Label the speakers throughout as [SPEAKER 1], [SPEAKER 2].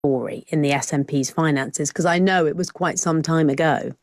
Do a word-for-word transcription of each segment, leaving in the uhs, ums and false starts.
[SPEAKER 1] story in the S N P's finances? Because I know it was quite some time ago.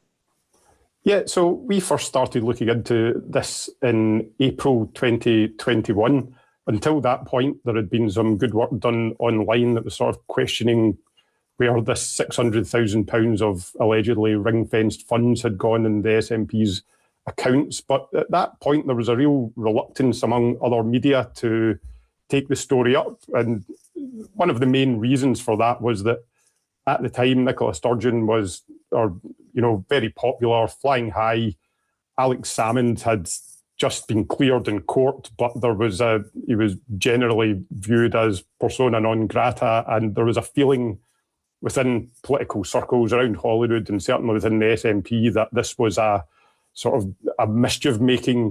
[SPEAKER 2] Yeah, so we first started looking into this in April twenty twenty-one. Until that point, there had been some good work done online that was sort of questioning where this six hundred thousand pounds of allegedly ring-fenced funds had gone in the S N P's accounts. But at that point, there was a real reluctance among other media to take the story up. And one of the main reasons for that was that at the time, Nicola Sturgeon was, or you know, very popular, flying high. Alex Salmond had just been cleared in court, but there was a he was generally viewed as persona non grata, and there was a feeling within political circles around Holyrood and certainly within the S N P that this was a sort of a mischief-making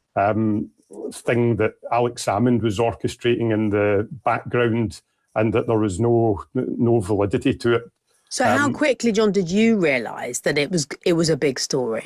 [SPEAKER 2] um, thing that Alex Salmond was orchestrating in the background, and that there was no no validity to it.
[SPEAKER 1] So how um, quickly, John, did you realise that it was it was a big story?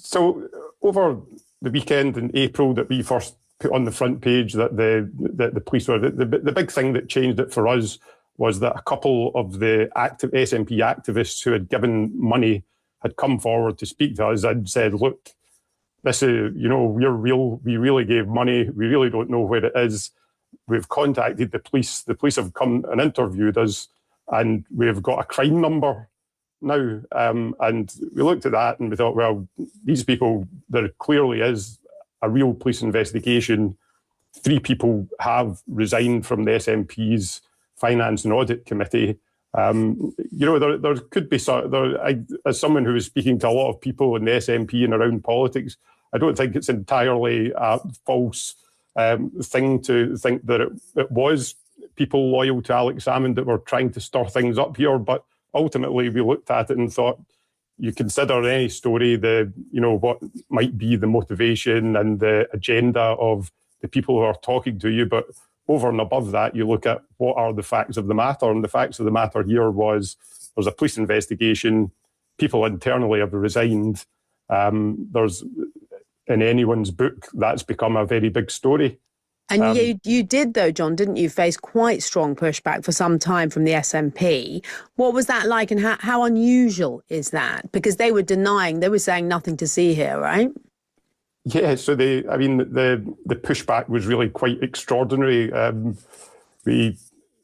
[SPEAKER 2] So over the weekend in April that we first put on the front page that the that the police were, the, the, the big thing that changed it for us was that a couple of the active S N P activists who had given money had come forward to speak to us and said, look, this is, you know, we're real, we really gave money, we really don't know where it is. We've contacted the police, the police have come and interviewed us, and we've got a crime number now. Um, and we looked at that and we thought, well, these people, there clearly is a real police investigation. Three people have resigned from the S N P's Finance and Audit Committee. Um, you know, there, there could be, there, I, as someone who is speaking to a lot of people in the S N P and around politics, I don't think it's entirely a false um, thing to think that it, it was people loyal to Alex Salmond that were trying to stir things up here. But ultimately, we looked at it and thought, you consider any story, the you know what might be the motivation and the agenda of the people who are talking to you, but over and above that, you look at what are the facts of the matter. And the facts of the matter here was there's a police investigation. People internally have resigned. Um, there's, in anyone's book, that's become a very big story.
[SPEAKER 1] And
[SPEAKER 2] um,
[SPEAKER 1] you, you did, though, John, didn't you, face quite strong pushback for some time from the S N P. What was that like, and how, how unusual is that? Because they were denying, they were saying nothing to see here, right?
[SPEAKER 2] Yeah, so the, I mean, the the pushback was really quite extraordinary. Um, we,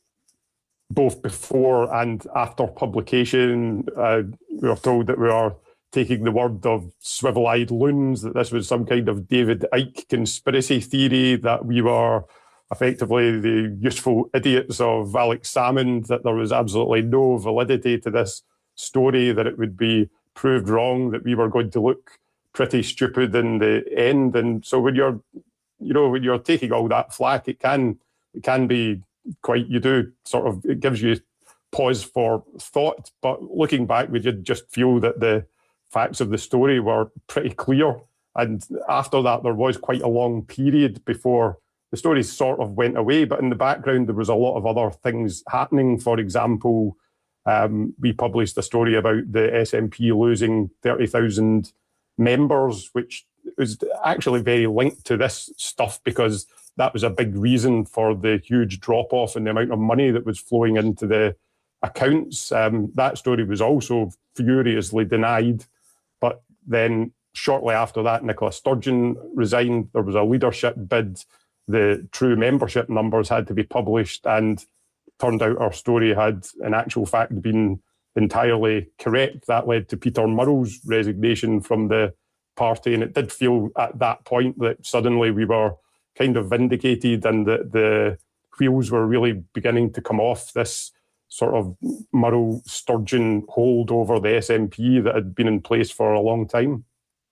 [SPEAKER 2] both before and after publication, uh, we were told that we are taking the word of swivel-eyed loons, that this was some kind of David Icke conspiracy theory, that we were effectively the useful idiots of Alex Salmond, that there was absolutely no validity to this story, that it would be proved wrong, that we were going to look pretty stupid in the end. And so when you're, you know, when you're taking all that flack, it can, it can be quite, you do sort of, it gives you pause for thought. But looking back, we did just feel that the facts of the story were pretty clear. And after that, there was quite a long period before the story sort of went away. But in the background, there was a lot of other things happening. For example, um, we published a story about the S N P losing thirty thousand members, which was actually very linked to this stuff, because that was a big reason for the huge drop-off in the amount of money that was flowing into the accounts. Um, that story was also furiously denied. But then shortly after that, Nicola Sturgeon resigned. There was a leadership bid. The true membership numbers had to be published, and turned out our story had, in actual fact, been entirely correct. That led to Peter Murrell's resignation from the party, and it did feel at that point that suddenly we were kind of vindicated, and that the wheels were really beginning to come off this sort of Murrell-Sturgeon hold over the S N P that had been in place for a long time.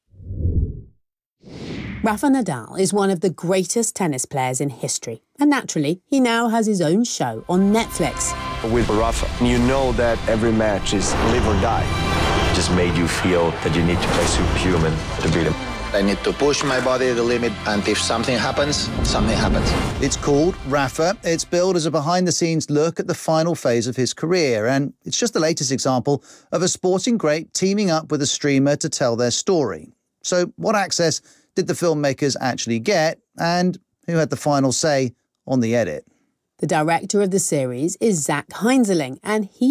[SPEAKER 1] Rafa Nadal is one of the greatest tennis players in history, and naturally, he now has his own show on Netflix.
[SPEAKER 3] With Rafa, you know that every match is live or die. It just made you feel that you need to play superhuman to beat him.
[SPEAKER 4] I need to push my body to the limit, and if something happens, something happens.
[SPEAKER 5] It's called Rafa. It's billed as a behind-the-scenes look at the final phase of his career, and it's just the latest example of a sporting great teaming up with a streamer to tell their story. So what access did the filmmakers actually get, and who had the final say on the edit?
[SPEAKER 1] The director of the series is Zach Heinzeling, and he